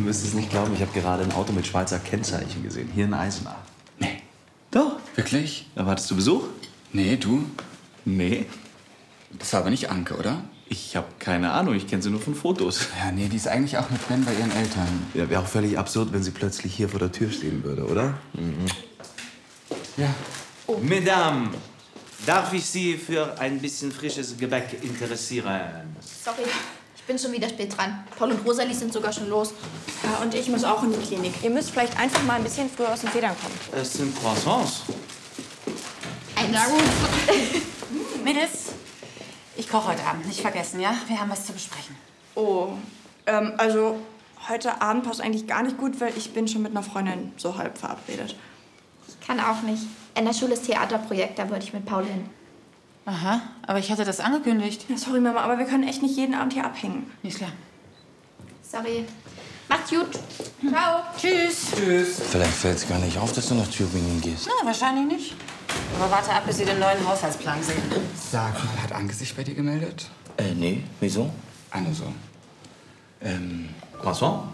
müsst es nicht glauben, ich habe gerade ein Auto mit Schweizer Kennzeichen gesehen. Hier in Eisenach. Nee. Doch. Wirklich? Erwartest du Besuch? Nee, du? Nee. Das war aber nicht Anke, oder? Ich habe keine Ahnung, ich kenne sie nur von Fotos. Ja, nee, die ist eigentlich auch mit Ben bei ihren Eltern. Ja, wäre auch völlig absurd, wenn sie plötzlich hier vor der Tür stehen würde, oder? Mhm. Ja. Oh. Mesdames, darf ich Sie für ein bisschen frisches Gebäck interessieren? Sorry, ich bin schon wieder spät dran. Paul und Rosalie sind sogar schon los. Ja, und ich muss auch in die Klinik. Ihr müsst vielleicht einfach mal ein bisschen früher aus den Federn kommen. Es sind Croissants. Na gut. Mädels, ich koche heute Abend, nicht vergessen, ja? Wir haben was zu besprechen. Oh, also heute Abend passt eigentlich gar nicht gut, weil ich bin schon mit einer Freundin so halb verabredet. Ich kann auch nicht. In der Schule ist Theaterprojekt, da wollte ich mit Paul hin. Aha, aber ich hatte das angekündigt. Ja, sorry, Mama, aber wir können echt nicht jeden Abend hier abhängen. Ist klar. Sorry. Macht's gut. Ciao. Tschüss. Tschüss. Vielleicht fällt es gar nicht auf, dass du nach Tübingen gehst. Na, wahrscheinlich nicht. Aber warte ab, bis Sie den neuen Haushaltsplan sehen. Sag mal, hat Anke sich bei dir gemeldet? Nee, wieso? Eine so. Croissant?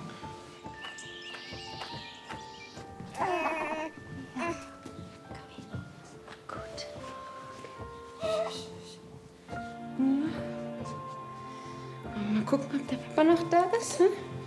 Mal gucken, ob der Papa noch da ist. Hm?